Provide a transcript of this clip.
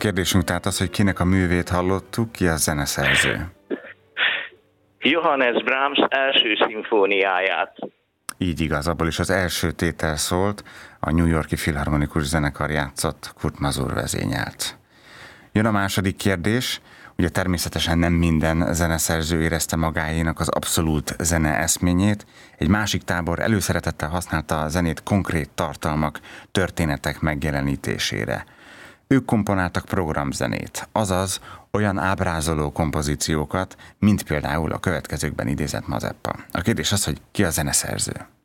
kérdésünk tehát az, hogy kinek a művét hallottuk, ki a zeneszerző. Johannes Brahms első szimfóniáját. Így igaz, abból is az első tétel szólt, a New York-i Filharmonikus Zenekar játszott, Kurt Masur vezényelt. Jön a második kérdés, ugye természetesen nem minden zeneszerző érezte magáénak az abszolút zene eszményét, egy másik tábor előszeretettel használta a zenét konkrét tartalmak, történetek megjelenítésére. Ők komponáltak programzenét, azaz olyan ábrázoló kompozíciókat, mint például a következőkben idézett Mazeppa. A kérdés az, hogy ki a zeneszerző?